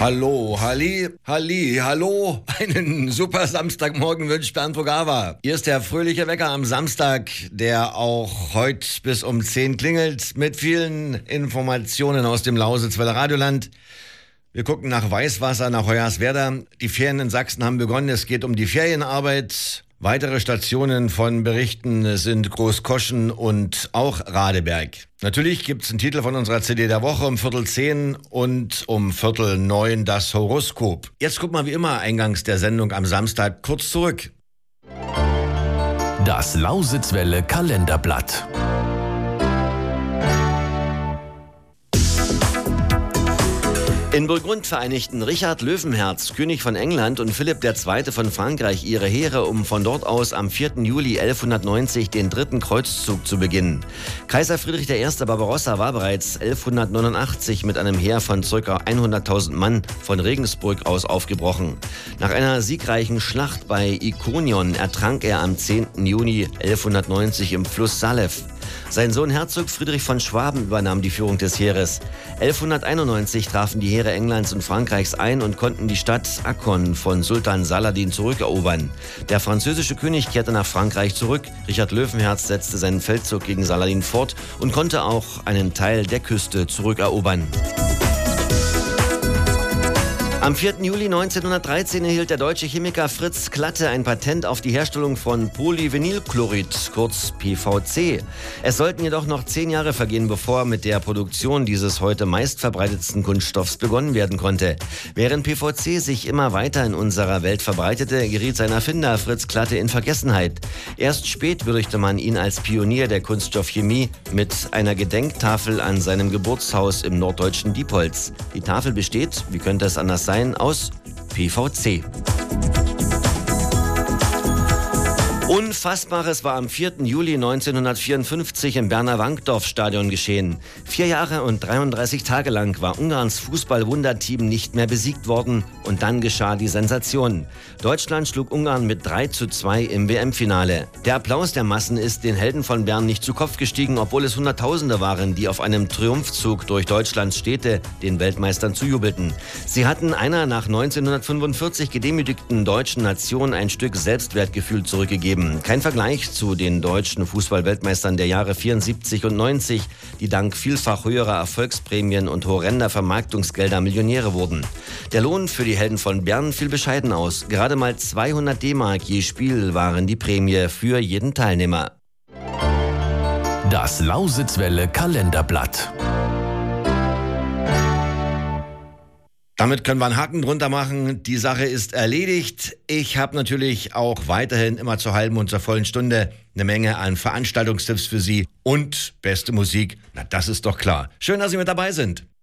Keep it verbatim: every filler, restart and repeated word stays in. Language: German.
Hallo, Halli, Halli, hallo. Einen super Samstagmorgen wünscht Bernd Rogava. Hier ist der fröhliche Wecker am Samstag, der auch heute bis um zehn klingelt, mit vielen Informationen aus dem Lausitzweiler Radioland. Wir gucken nach Weißwasser, nach Hoyerswerda. Die Ferien in Sachsen haben begonnen. Es geht um die Ferienarbeit. Weitere Stationen von Berichten sind Großkoschen und auch Radeberg. Natürlich gibt's einen Titel von unserer C D der Woche um Viertel zehn und um Viertel neun das Horoskop. Jetzt gucken wir wie immer eingangs der Sendung am Samstag kurz zurück. Das Lausitzwelle Kalenderblatt. In Burgund vereinigten Richard Löwenherz, König von England, und Philipp der Zweite von Frankreich ihre Heere, um von dort aus am vierten Juli elfhundertneunzig den dritten Kreuzzug zu beginnen. Kaiser Friedrich der Erste Barbarossa war bereits elfhundertneunundachtzig mit einem Heer von ca. hunderttausend Mann von Regensburg aus aufgebrochen. Nach einer siegreichen Schlacht bei Ikonion ertrank er am zehnten Juni elfhundertneunzig im Fluss Salev. Sein Sohn Herzog Friedrich von Schwaben übernahm die Führung des Heeres. elfhunderteinundneunzig trafen die Heere Englands und Frankreichs ein und konnten die Stadt Akkon von Sultan Saladin zurückerobern. Der französische König kehrte nach Frankreich zurück. Richard Löwenherz setzte seinen Feldzug gegen Saladin fort und konnte auch einen Teil der Küste zurückerobern. Am vierten Juli neunzehnhundertdreizehn erhielt der deutsche Chemiker Fritz Klatte ein Patent auf die Herstellung von Polyvinylchlorid, kurz P V C. Es sollten jedoch noch zehn Jahre vergehen, bevor mit der Produktion dieses heute meistverbreitetsten Kunststoffs begonnen werden konnte. Während P V C sich immer weiter in unserer Welt verbreitete, geriet sein Erfinder Fritz Klatte in Vergessenheit. Erst spät würdigte man ihn als Pionier der Kunststoffchemie mit einer Gedenktafel an seinem Geburtshaus im norddeutschen Diepholz. Die Tafel besteht, wie könnte es anders sein, aus P V C. Unfassbares war am vierten Juli neunzehnhundertvierundfünfzig im Berner Wankdorf-Stadion geschehen. Vier Jahre und dreiunddreißig Tage lang war Ungarns Fußball-Wunderteam nicht mehr besiegt worden und dann geschah die Sensation. Deutschland schlug Ungarn mit drei zu zwei im W M-Finale. Der Applaus der Massen ist den Helden von Bern nicht zu Kopf gestiegen, obwohl es Hunderttausende waren, die auf einem Triumphzug durch Deutschlands Städte den Weltmeistern zujubelten. Sie hatten einer nach neunzehnhundertfünfundvierzig gedemütigten deutschen Nation ein Stück Selbstwertgefühl zurückgegeben. Kein Vergleich zu den deutschen Fußball-Weltmeistern der Jahre vierundsiebzig und neunzig, die dank vielfach höherer Erfolgsprämien und horrender Vermarktungsgelder Millionäre wurden. Der Lohn für die Helden von Bern fiel bescheiden aus. Gerade mal zweihundert D-Mark je Spiel waren die Prämie für jeden Teilnehmer. Das Lausitzwelle Kalenderblatt. Damit können wir einen Haken drunter machen. Die Sache ist erledigt. Ich habe natürlich auch weiterhin immer zur halben und zur vollen Stunde eine Menge an Veranstaltungstipps für Sie und beste Musik. Na, das ist doch klar. Schön, dass Sie mit dabei sind.